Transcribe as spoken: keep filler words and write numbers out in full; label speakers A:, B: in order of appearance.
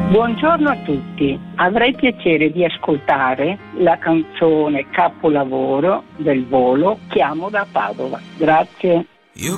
A: Buongiorno a tutti, avrei piacere di ascoltare la canzone Capolavoro del Volo, Chiamo da Padova. Grazie.